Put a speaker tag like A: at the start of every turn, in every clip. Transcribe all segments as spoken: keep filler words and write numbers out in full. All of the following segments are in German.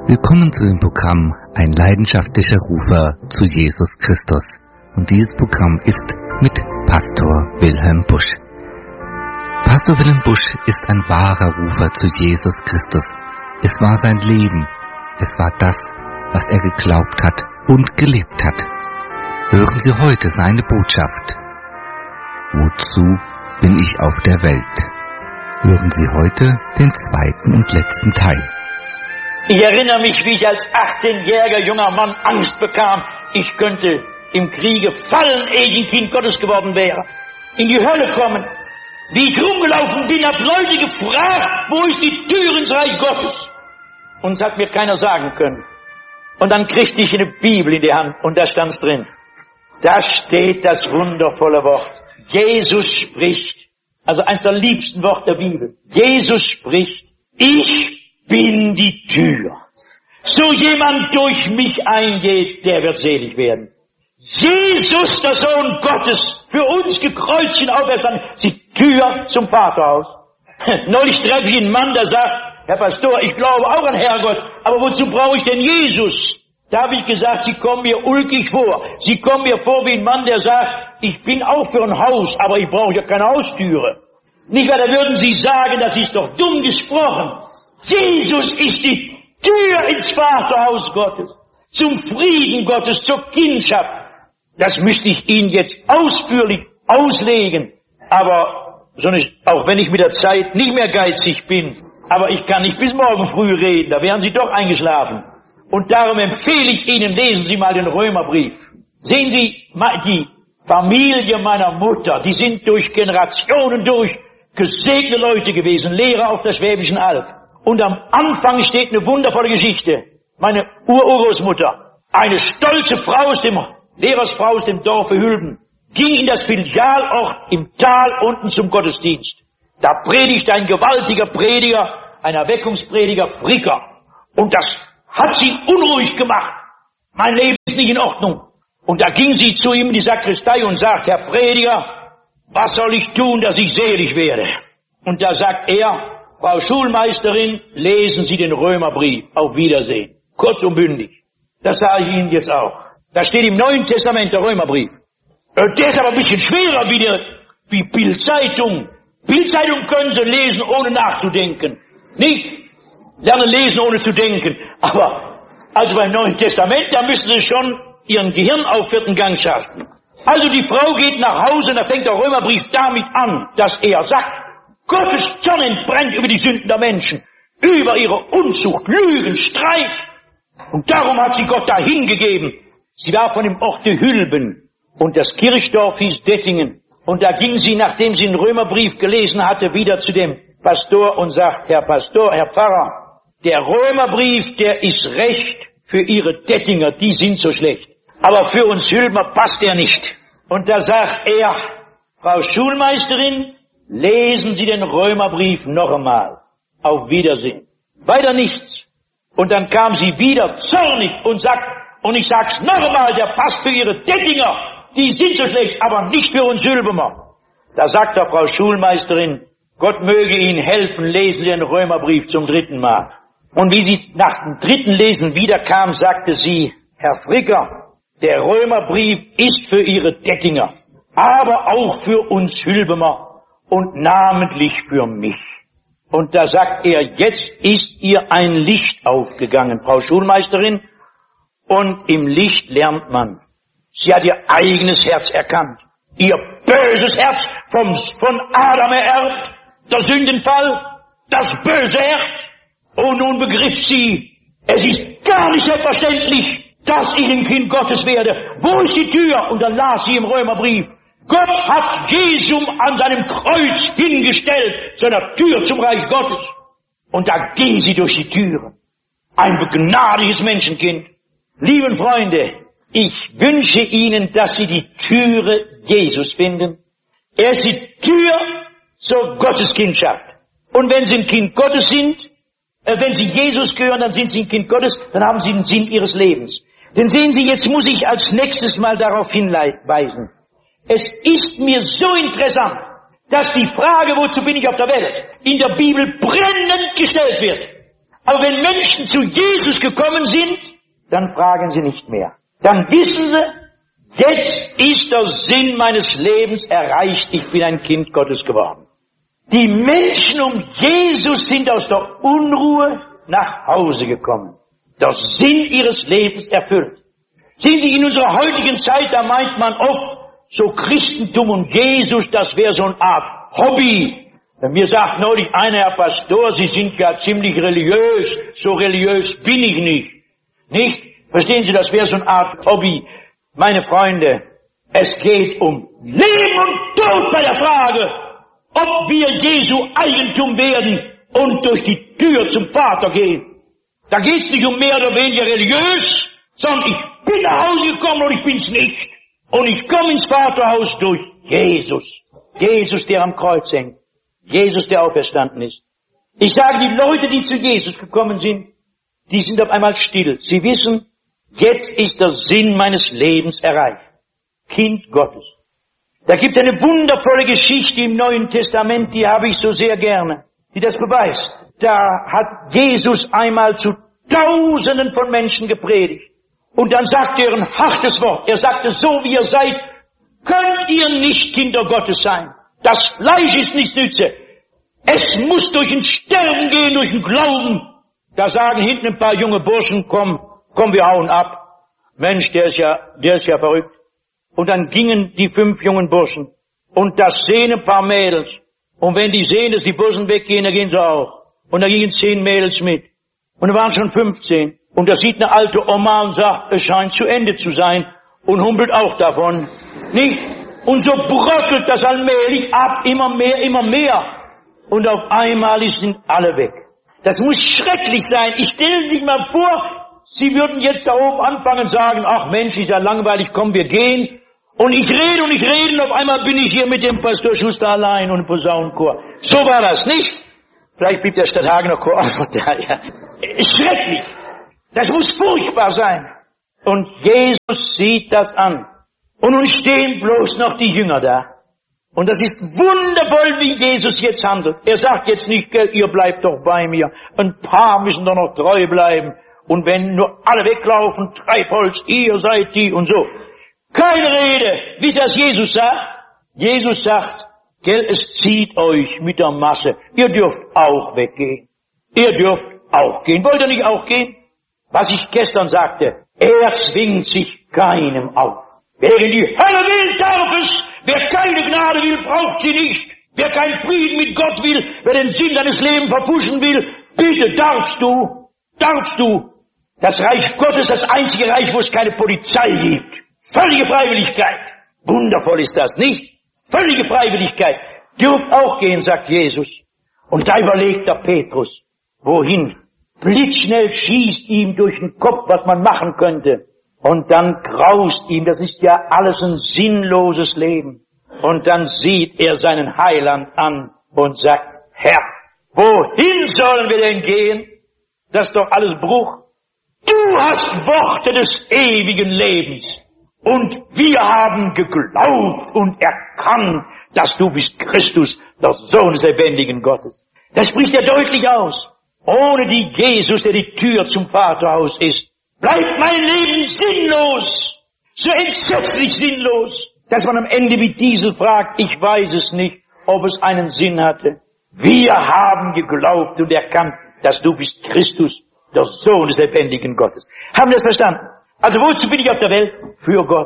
A: Willkommen zu dem Programm Ein leidenschaftlicher Rufer zu Jesus Christus. Und dieses Programm ist mit Pastor Wilhelm Busch. Pastor Wilhelm Busch ist ein wahrer Rufer zu Jesus Christus. Es war sein Leben. Es war das, was er geglaubt hat und gelebt hat. Hören Sie heute seine Botschaft. Wozu bin ich auf der Welt? Hören Sie heute den zweiten und letzten Teil.
B: Ich erinnere mich, wie ich als achtzehnjähriger junger Mann Angst bekam, ich könnte im Kriege fallen, ehe ich ein Kind Gottes geworden wäre. In die Hölle kommen. Wie ich rumgelaufen bin, hab Leute gefragt, wo ist die Tür ins Reich Gottes? Und es hat mir keiner sagen können. Und dann kriegte ich eine Bibel in die Hand und da stand's drin. Da steht das wundervolle Wort. Jesus spricht, also eines der liebsten Worte der Bibel. Jesus spricht, ich bin die Tür. So jemand durch mich eingeht, der wird selig werden. Jesus, der Sohn Gottes, für uns gekreuzigt und auferstanden, ist die Tür zum Vaterhaus. Neulich treffe ich einen Mann, der sagt, Herr Pastor, ich glaube auch an Herrgott, aber wozu brauche ich denn Jesus? Da habe ich gesagt, Sie kommen mir ulkig vor. Sie kommen mir vor wie ein Mann, der sagt, ich bin auch für ein Haus, aber ich brauche ja keine Haustüre. Nicht, weil da würden Sie sagen, das ist doch dumm gesprochen. Jesus ist die Tür ins Vaterhaus Gottes, zum Frieden Gottes, zur Kindschaft. Das müsste ich Ihnen jetzt ausführlich auslegen. Aber so nicht, auch wenn ich mit der Zeit nicht mehr geizig bin, aber ich kann nicht bis morgen früh reden, da wären Sie doch eingeschlafen. Und darum empfehle ich Ihnen, lesen Sie mal den Römerbrief. Sehen Sie, die Familie meiner Mutter, die sind durch Generationen durch gesegnete Leute gewesen, Lehrer auf der Schwäbischen Alb. Und am Anfang steht eine wundervolle Geschichte. Meine Ururgroßmutter, eine stolze Frau aus dem, Lehrersfrau aus dem Dorfe Hülben, ging in das Filialort im Tal unten zum Gottesdienst. Da predigte ein gewaltiger Prediger, ein Erweckungsprediger, Fricker. Und das hat sie unruhig gemacht. Mein Leben ist nicht in Ordnung. Und da ging sie zu ihm in die Sakristei und sagt, Herr Prediger, was soll ich tun, dass ich selig werde? Und da sagt er, Frau Schulmeisterin, lesen Sie den Römerbrief. Auf Wiedersehen. Kurz und bündig. Das sage ich Ihnen jetzt auch. Da steht im Neuen Testament der Römerbrief. Der ist aber ein bisschen schwerer wie, der, wie Bildzeitung. Bildzeitung können Sie lesen, ohne nachzudenken. Nicht lernen lesen, ohne zu denken. Aber also beim Neuen Testament, da müssen Sie schon Ihren Gehirn auf vierten Gang schalten. Also die Frau geht nach Hause und da fängt der Römerbrief damit an, dass er sagt, Gottes Zorn entbrennt über die Sünden der Menschen, über ihre Unzucht, Lügen, Streit. Und darum hat sie Gott dahin gegeben. Sie war von dem Orte Hülben und das Kirchdorf hieß Dettingen. Und da ging sie, nachdem sie den Römerbrief gelesen hatte, wieder zu dem Pastor und sagt, Herr Pastor, Herr Pfarrer, der Römerbrief, der ist recht für Ihre Dettinger, die sind so schlecht. Aber für uns Hülbener passt er nicht. Und da sagt er, Frau Schulmeisterin, lesen Sie den Römerbrief noch einmal. Auf Wiedersehen. Weiter nichts. Und dann kam sie wieder zornig und sagt, und ich sag's noch einmal, der passt für Ihre Dettinger. Die sind so schlecht, aber nicht für uns Hülbener. Da sagt der Frau Schulmeisterin, Gott möge Ihnen helfen, lesen Sie den Römerbrief zum dritten Mal. Und wie sie nach dem dritten Lesen wiederkam, sagte sie, Herr Fricker, der Römerbrief ist für Ihre Dettinger, aber auch für uns Hülbener. Und namentlich für mich. Und da sagt er, jetzt ist ihr ein Licht aufgegangen, Frau Schulmeisterin, und im Licht lernt man. Sie hat ihr eigenes Herz erkannt, ihr böses Herz, vom, von Adam ererbt, der Sündenfall, das böse Herz. Und nun begriff sie, es ist gar nicht selbstverständlich, dass ich ein Kind Gottes werde. Wo ist die Tür? Und dann las sie im Römerbrief, Gott hat Jesum an seinem Kreuz hingestellt, zu einer Tür zum Reich Gottes. Und da ging sie durch die Türe. Ein begnadiges Menschenkind. Lieben Freunde, ich wünsche Ihnen, dass Sie die Türe Jesus finden. Er ist die Tür zur Gotteskindschaft. Und wenn Sie ein Kind Gottes sind, äh, wenn Sie Jesus gehören, dann sind Sie ein Kind Gottes, dann haben Sie den Sinn Ihres Lebens. Denn sehen Sie, jetzt muss ich als nächstes mal darauf hinweisen. Es ist mir so interessant, dass die Frage, wozu bin ich auf der Welt, in der Bibel brennend gestellt wird. Aber wenn Menschen zu Jesus gekommen sind, dann fragen sie nicht mehr. Dann wissen sie, jetzt ist der Sinn meines Lebens erreicht, ich bin ein Kind Gottes geworden. Die Menschen um Jesus sind aus der Unruhe nach Hause gekommen. Der Sinn ihres Lebens erfüllt. Sehen Sie, in unserer heutigen Zeit, da meint man oft, so Christentum und Jesus, das wäre so eine Art Hobby. Mir sagt neulich einer, Herr Pastor, Sie sind ja ziemlich religiös. So religiös bin ich nicht. Nicht? Verstehen Sie, das wäre so eine Art Hobby. Meine Freunde, es geht um Leben und Tod bei der Frage, ob wir Jesu Eigentum werden und durch die Tür zum Vater gehen. Da geht es nicht um mehr oder weniger religiös, sondern ich bin nach Hause gekommen und ich bin's nicht. Und ich komme ins Vaterhaus durch Jesus. Jesus, der am Kreuz hängt. Jesus, der auferstanden ist. Ich sage, die Leute, die zu Jesus gekommen sind, die sind auf einmal still. Sie wissen, jetzt ist der Sinn meines Lebens erreicht. Kind Gottes. Da gibt es eine wundervolle Geschichte im Neuen Testament, die habe ich so sehr gerne, die das beweist. Da hat Jesus einmal zu Tausenden von Menschen gepredigt. Und dann sagte er ein hartes Wort. Er sagte, so wie ihr seid, könnt ihr nicht Kinder Gottes sein. Das Fleisch ist nichts nütze. Es muss durch den Sterben gehen, durch den Glauben. Da sagen hinten ein paar junge Burschen, komm, komm, wir hauen ab. Mensch, der ist ja, der ist ja verrückt. Und dann gingen die fünf jungen Burschen. Und das sehen ein paar Mädels. Und wenn die sehen, dass die Burschen weggehen, dann gehen sie auch. Und da gingen zehn Mädels mit. Und da waren schon fünfzehn. Und da sieht eine alte Oma und sagt, es scheint zu Ende zu sein. Und humpelt auch davon. Nicht? Und so bröckelt das allmählich ab, immer mehr, immer mehr. Und auf einmal sind alle weg. Das muss schrecklich sein. Ich stelle sich mal vor, Sie würden jetzt da oben anfangen und sagen, ach Mensch, ist ja langweilig, komm, wir gehen. Und ich rede und ich rede und auf einmal bin ich hier mit dem Pastor Schuster allein und dem Posaunenchor. So war das, nicht? Vielleicht blieb der Stadthagener Chor auch noch da, ja. Schrecklich. Das muss furchtbar sein. Und Jesus sieht das an. Und nun stehen bloß noch die Jünger da. Und das ist wundervoll, wie Jesus jetzt handelt. Er sagt jetzt nicht, ihr bleibt doch bei mir. Ein paar müssen doch noch treu bleiben. Und wenn nur alle weglaufen, Treibholz, ihr seid die und so. Keine Rede. Wisst ihr, was Jesus sagt? Jesus sagt, gell, es zieht euch mit der Masse. Ihr dürft auch weggehen. Ihr dürft auch gehen. Wollt ihr nicht auch gehen? Was ich gestern sagte, er zwingt sich keinem auf. Wer in die Hölle will, darf es. Wer keine Gnade will, braucht sie nicht. Wer keinen Frieden mit Gott will, wer den Sinn seines Lebens verpfuschen will, bitte darfst du, darfst du. Das Reich Gottes, das einzige Reich, wo es keine Polizei gibt. Völlige Freiwilligkeit. Wundervoll ist das, nicht? Völlige Freiwilligkeit. Dürft auch gehen, sagt Jesus. Und da überlegt der Petrus, wohin? Blitzschnell schießt ihm durch den Kopf, was man machen könnte. Und dann graust ihm, das ist ja alles ein sinnloses Leben. Und dann sieht er seinen Heiland an und sagt, Herr, wohin sollen wir denn gehen? Das ist doch alles Bruch. Du hast Worte des ewigen Lebens. Und wir haben geglaubt und erkannt, dass du bist Christus, der Sohn des lebendigen Gottes. Das spricht er deutlich aus. Ohne die Jesus, der die Tür zum Vaterhaus ist, bleibt mein Leben sinnlos, so entsetzlich sinnlos, dass man am Ende wie Diesel fragt, ich weiß es nicht, ob es einen Sinn hatte. Wir haben geglaubt und erkannt, dass du bist Christus, der Sohn des lebendigen Gottes. Haben wir das verstanden? Also wozu bin ich auf der Welt? Für Gott.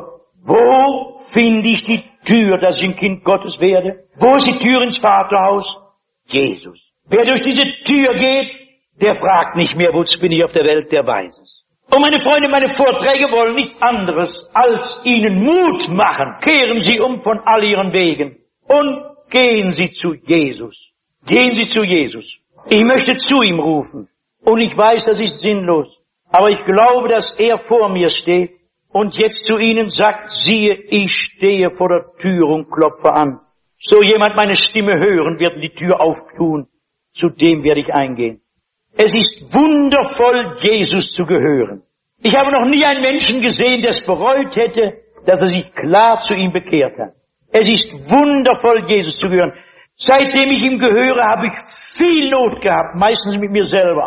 B: Wo finde ich die Tür, dass ich ein Kind Gottes werde? Wo ist die Tür ins Vaterhaus? Jesus. Wer durch diese Tür geht, der fragt nicht mehr, wozu bin ich auf der Welt, der weiß es. Und meine Freunde, meine Vorträge wollen nichts anderes, als Ihnen Mut machen. Kehren Sie um von all Ihren Wegen und gehen Sie zu Jesus. Gehen Sie zu Jesus. Ich möchte zu ihm rufen. Und ich weiß, das ist sinnlos. Aber ich glaube, dass er vor mir steht und jetzt zu Ihnen sagt, siehe, ich stehe vor der Tür und klopfe an. So jemand meine Stimme hören wird, die Tür auftun. Zu dem werde ich eingehen. Es ist wundervoll, Jesus zu gehören. Ich habe noch nie einen Menschen gesehen, der es bereut hätte, dass er sich klar zu ihm bekehrt hat. Es ist wundervoll, Jesus zu gehören. Seitdem ich ihm gehöre, habe ich viel Not gehabt, meistens mit mir selber.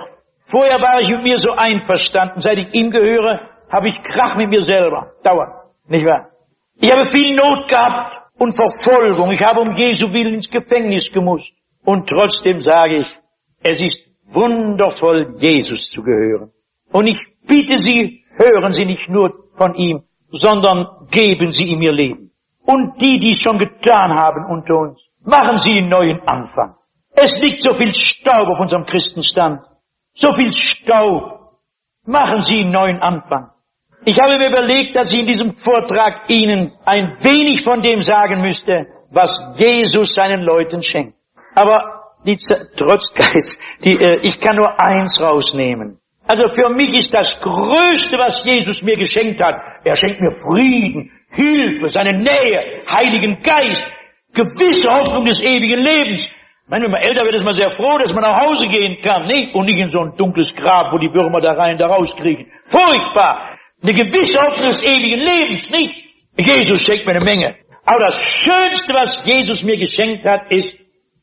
B: Vorher war ich mit mir so einverstanden. Seit ich ihm gehöre, habe ich Krach mit mir selber. Dauernd. Nicht wahr? Ich habe viel Not gehabt und Verfolgung. Ich habe um Jesu Willen ins Gefängnis gemusst. Und trotzdem sage ich, es ist wundervoll, Jesus zu gehören. Und ich bitte Sie, hören Sie nicht nur von ihm, sondern geben Sie ihm Ihr Leben. Und die, die es schon getan haben unter uns, machen Sie einen neuen Anfang. Es liegt so viel Staub auf unserem Christenstand. So viel Staub. Machen Sie einen neuen Anfang. Ich habe mir überlegt, dass ich in diesem Vortrag Ihnen ein wenig von dem sagen müsste, was Jesus seinen Leuten schenkt. Aber die trotz Geiz, die, äh, ich kann nur eins rausnehmen. Also für mich ist das Größte, was Jesus mir geschenkt hat, er schenkt mir Frieden, Hilfe, seine Nähe, Heiligen Geist, gewisse Hoffnung des ewigen Lebens. Ich meine, wenn man älter wird, ist man sehr froh, dass man nach Hause gehen kann, nicht? Und nicht in so ein dunkles Grab, wo die Würmer da rein, da rauskriechen. Furchtbar! Eine gewisse Hoffnung des ewigen Lebens, nicht? Jesus schenkt mir eine Menge. Aber das Schönste, was Jesus mir geschenkt hat, ist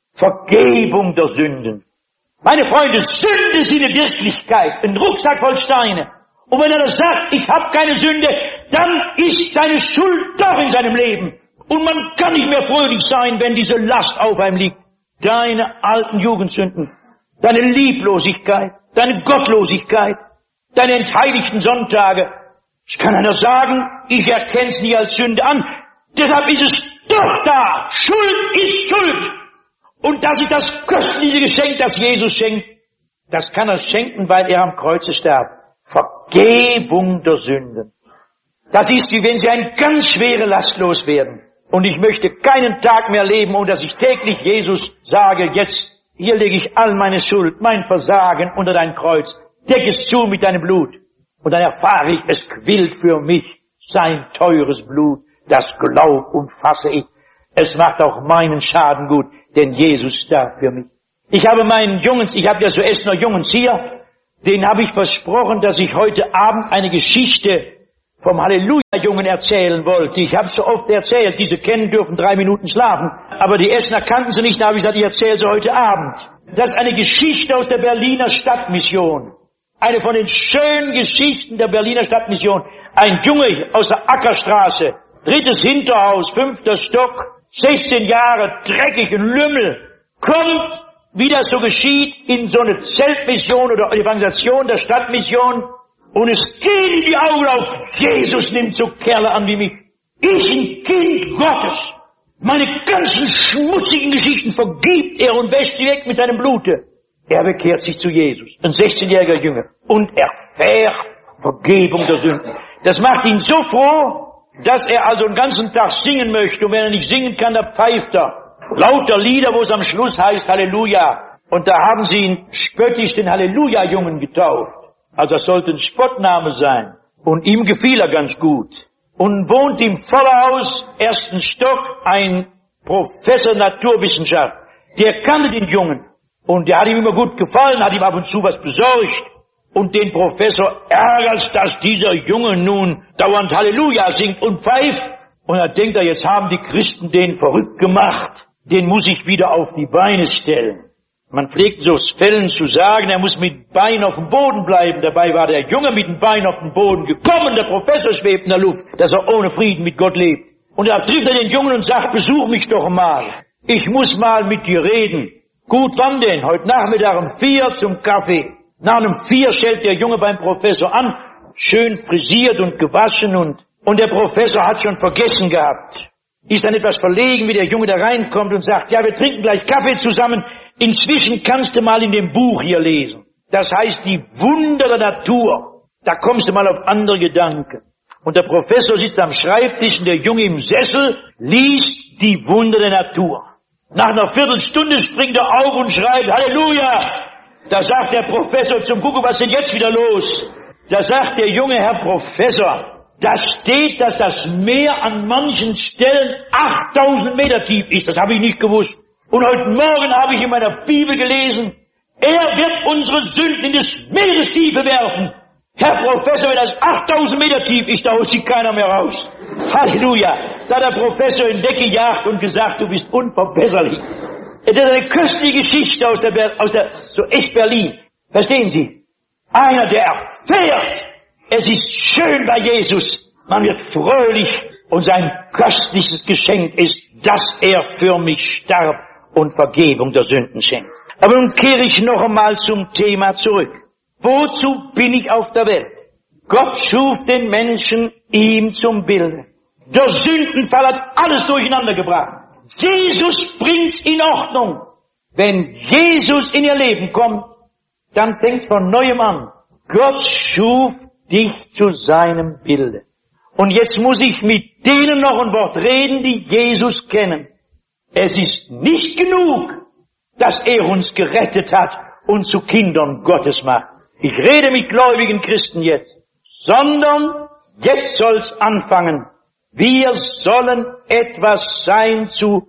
B: Vergebung der Sünden. Meine Freunde, Sünde ist eine Wirklichkeit, ein Rucksack voll Steine. Und wenn er sagt, ich habe keine Sünde, dann ist seine Schuld doch in seinem Leben. Und man kann nicht mehr fröhlich sein, wenn diese Last auf einem liegt. Deine alten Jugendsünden, deine Lieblosigkeit, deine Gottlosigkeit, deine entheiligten Sonntage. Ich kann einer sagen, ich erkenne es nie als Sünde an. Deshalb ist es doch da. Schuld ist Schuld. Und das ist das köstliche Geschenk, das Jesus schenkt. Das kann er schenken, weil er am Kreuze starb. Vergebung der Sünden. Das ist, wie wenn sie eine ganz schwere Last loswerden. Und ich möchte keinen Tag mehr leben, ohne dass ich täglich Jesus sage, jetzt, hier lege ich all meine Schuld, mein Versagen unter dein Kreuz. Deck es zu mit deinem Blut. Und dann erfahre ich, es quillt für mich sein teures Blut. Das glaub und fasse ich. Es macht auch meinen Schaden gut, denn Jesus starb für mich. Ich habe meinen Jungens, ich habe ja so Essener Jungens hier, denen habe ich versprochen, dass ich heute Abend eine Geschichte vom Halleluja-Jungen erzählen wollte. Ich habe so oft erzählt, diese kennen dürfen drei Minuten schlafen, aber die Essener kannten sie nicht, da habe ich gesagt, ich erzähle sie heute Abend. Das ist eine Geschichte aus der Berliner Stadtmission. Eine von den schönen Geschichten der Berliner Stadtmission. Ein Junge aus der Ackerstraße, drittes Hinterhaus, fünfter Stock, sechzehn Jahre, dreckig, ein Lümmel, kommt, wie das so geschieht, in so eine Zeltmission oder Evangelisation der Stadtmission und es geht in die Augen auf. Jesus nimmt so Kerle an wie mich. Ich, ein Kind Gottes. Meine ganzen schmutzigen Geschichten vergibt er und wäscht sie weg mit seinem Blute. Er bekehrt sich zu Jesus, ein sechzehnjähriger Junge, und erfährt Vergebung der Sünden. Das macht ihn so froh, dass er also den ganzen Tag singen möchte. Und wenn er nicht singen kann, dann pfeift er. Lauter Lieder, wo es am Schluss heißt Halleluja. Und da haben sie ihn spöttisch den Halleluja-Jungen getauft. Also das sollte ein Spottname sein. Und ihm gefiel er ganz gut. Und wohnt im Vollerhaus, ersten Stock, ein Professor Naturwissenschaft. Der kannte den Jungen. Und der hat ihm immer gut gefallen, hat ihm ab und zu was besorgt. Und den Professor ärgert, dass dieser Junge nun dauernd Halleluja singt und pfeift. Und da denkt er, jetzt haben die Christen den verrückt gemacht. Den muss ich wieder auf die Beine stellen. Man pflegt so Fällen zu sagen, er muss mit Bein auf dem Boden bleiben. Dabei war der Junge mit dem Bein auf den Boden gekommen. Der Professor schwebt in der Luft, dass er ohne Frieden mit Gott lebt. Und da trifft er den Jungen und sagt, besuch mich doch mal. Ich muss mal mit dir reden. Gut, wann denn? Heute Nachmittag um vier zum Kaffee. Nach einem vier stellt der Junge beim Professor an, schön frisiert und gewaschen und, und der Professor hat schon vergessen gehabt. Ist dann etwas verlegen, wie der Junge da reinkommt und sagt, ja, wir trinken gleich Kaffee zusammen. Inzwischen kannst du mal in dem Buch hier lesen. Das heißt, die Wunder der Natur. Da kommst du mal auf andere Gedanken. Und der Professor sitzt am Schreibtisch und der Junge im Sessel liest die Wunder der Natur. Nach einer Viertelstunde springt er auf und schreibt, Halleluja! Da sagt der Professor zum Kuckuck, was ist denn jetzt wieder los? Da sagt der Junge, Herr Professor, da steht, dass das Meer an manchen Stellen achttausend Meter tief ist. Das habe ich nicht gewusst. Und heute Morgen habe ich in meiner Bibel gelesen, er wird unsere Sünden in das Meerestiefe werfen. Herr Professor, wenn das achttausend Meter tief ist, da holt sich keiner mehr raus. Halleluja. Da hat der Professor in Decke gejagt und gesagt, du bist unverbesserlich. Das ist eine köstliche Geschichte aus der, aus der, so echt Berlin. Verstehen Sie? Einer, der erfährt, es ist schön bei Jesus. Man wird fröhlich und sein köstliches Geschenk ist, dass er für mich starb und Vergebung der Sünden schenkt. Aber nun kehre ich noch einmal zum Thema zurück. Wozu bin ich auf der Welt? Gott schuf den Menschen ihm zum Bilde. Der Sündenfall hat alles durcheinander gebracht. Jesus bringt's in Ordnung. Wenn Jesus in ihr Leben kommt, dann fängt's von neuem an. Gott schuf dich zu seinem Bilde. Und jetzt muss ich mit denen noch ein Wort reden, die Jesus kennen. Es ist nicht genug, dass er uns gerettet hat und zu Kindern Gottes macht. Ich rede mit gläubigen Christen jetzt. Sondern jetzt soll's anfangen. Wir sollen etwas sein zu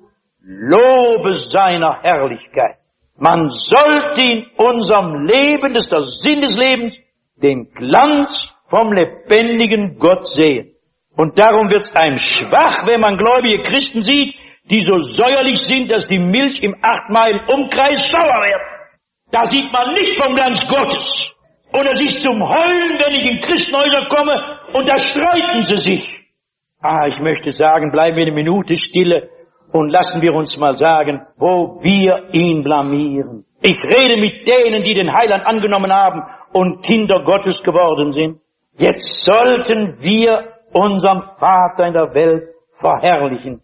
B: Lobe seiner Herrlichkeit. Man sollte in unserem Leben, das ist der Sinn des Lebens, den Glanz vom lebendigen Gott sehen. Und darum wird's einem schwach, wenn man gläubige Christen sieht, die so säuerlich sind, dass die Milch im acht Meilen Umkreis sauer wird. Da sieht man nicht vom Glanz Gottes. Und es ist zum Heulen, wenn ich in Christenhäuser komme, und da streiten sie sich. Ah, ich möchte sagen, bleiben wir eine Minute stille und lassen wir uns mal sagen, wo wir ihn blamieren. Ich rede mit denen, die den Heiland angenommen haben und Kinder Gottes geworden sind. Jetzt sollten wir unseren Vater in der Welt verherrlichen.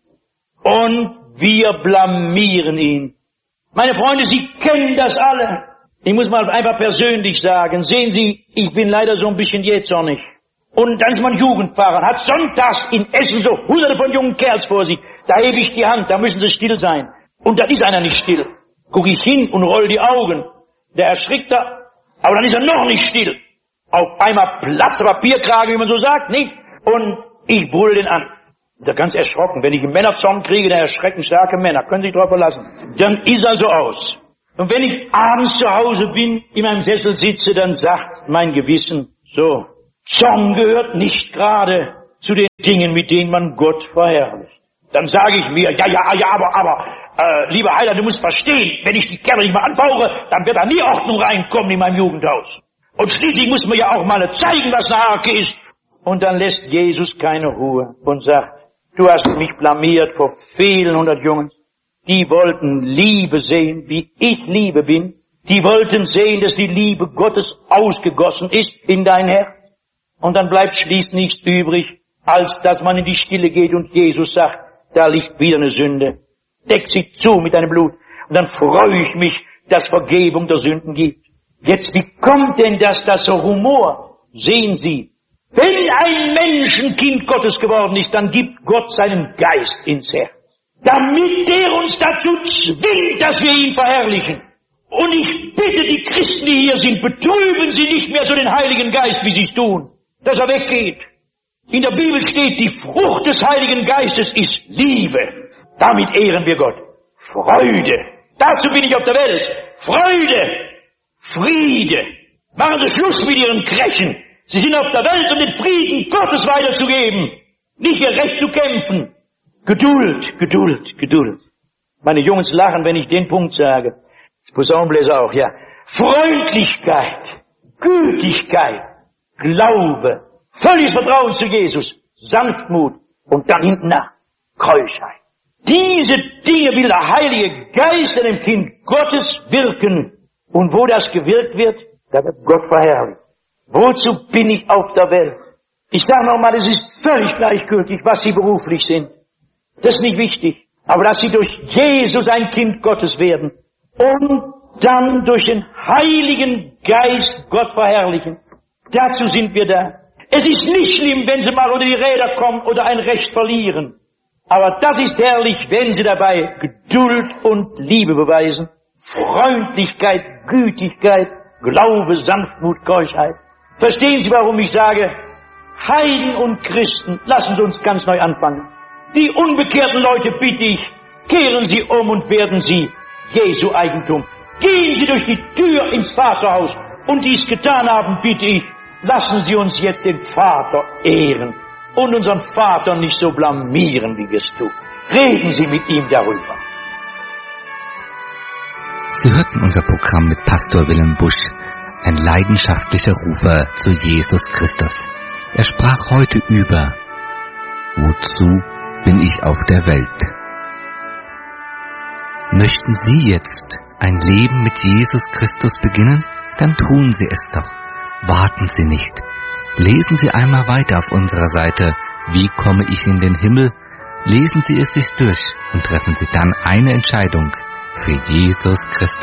B: Und wir blamieren ihn. Meine Freunde, Sie kennen das alle. Ich muss mal einfach persönlich sagen, sehen Sie, ich bin leider so ein bisschen jähzornig. Und dann ist man Jugendpfarrer, hat sonntags in Essen so hunderte von jungen Kerls vor sich. Da hebe ich die Hand, da müssen sie still sein. Und da ist einer nicht still. Guck ich hin und roll die Augen. Der erschrickt da, aber dann ist er noch nicht still. Auf einmal platzt der Papierkragen, wie man so sagt, nicht? Und ich brüll den an. Ist er ganz erschrocken. Wenn ich einen Männerzorn kriege, dann erschrecken starke Männer. Können Sie sich drauf verlassen. Dann ist er so aus. Und wenn ich abends zu Hause bin, in meinem Sessel sitze, dann sagt mein Gewissen, so, Zorn gehört nicht gerade zu den Dingen, mit denen man Gott verherrlicht. Dann sage ich mir, ja, ja, ja, aber, aber, äh, lieber Heiler, du musst verstehen, wenn ich die Kerle nicht mal anfauche, dann wird da nie Ordnung reinkommen in meinem Jugendhaus. Und schließlich muss man ja auch mal zeigen, was eine Arke ist. Und dann lässt Jesus keine Ruhe und sagt, du hast mich blamiert vor vielen hundert Jungen. Die wollten Liebe sehen, wie ich Liebe bin. Die wollten sehen, dass die Liebe Gottes ausgegossen ist in dein Herz. Und dann bleibt schließlich nichts übrig, als dass man in die Stille geht und Jesus sagt, da liegt wieder eine Sünde. Deck sie zu mit deinem Blut. Und dann freue ich mich, dass Vergebung der Sünden gibt. Jetzt, wie kommt denn das, das so Rumor? Sehen Sie, wenn ein Menschenkind Gottes geworden ist, dann gibt Gott seinen Geist ins Herz, damit der uns dazu zwingt, dass wir ihn verherrlichen. Und ich bitte die Christen, die hier sind, betrüben Sie nicht mehr so den Heiligen Geist, wie Sie es tun, dass er weggeht. In der Bibel steht, die Frucht des Heiligen Geistes ist Liebe. Damit ehren wir Gott. Freude. Dazu bin ich auf der Welt. Freude. Friede. Machen Sie Schluss mit Ihren Krächen. Sie sind auf der Welt, um den Frieden Gottes weiterzugeben. Nicht ihr Recht zu kämpfen. Geduld, Geduld, Geduld. Meine Jungs lachen, wenn ich den Punkt sage. Das Posaunenbläser auch, ja. Freundlichkeit, Gütigkeit, Glaube, völliges Vertrauen zu Jesus, Sanftmut und dann hinten nach Keuschheit. Diese Dinge will der Heilige Geist in dem Kind Gottes wirken. Und wo das gewirkt wird, da wird Gott verherrlicht. Wozu bin ich auf der Welt? Ich sage nochmal, es ist völlig gleichgültig, was Sie beruflich sind. Das ist nicht wichtig. Aber dass Sie durch Jesus ein Kind Gottes werden und dann durch den Heiligen Geist Gott verherrlichen. Dazu sind wir da. Es ist nicht schlimm, wenn Sie mal unter die Räder kommen oder ein Recht verlieren. Aber das ist herrlich, wenn Sie dabei Geduld und Liebe beweisen. Freundlichkeit, Gütigkeit, Glaube, Sanftmut, Keuschheit. Verstehen Sie, warum ich sage, Heiden und Christen, lassen Sie uns ganz neu anfangen. Die unbekehrten Leute bitte ich, kehren Sie um und werden Sie Jesu Eigentum. Gehen Sie durch die Tür ins Vaterhaus und dies getan haben, bitte ich, lassen Sie uns jetzt den Vater ehren und unseren Vater nicht so blamieren, wie wir es tun. Reden Sie mit ihm darüber.
A: Sie hörten unser Programm mit Pastor Wilhelm Busch. ein leidenschaftlicher Rufer zu Jesus Christus. Er sprach heute über: Wozu bin ich auf der Welt? Möchten Sie jetzt ein Leben mit Jesus Christus beginnen? Dann tun Sie es doch. Warten Sie nicht. Lesen Sie einmal weiter auf unserer Seite Wie komme ich in den Himmel? Lesen Sie es sich durch und treffen Sie dann eine Entscheidung für Jesus Christus.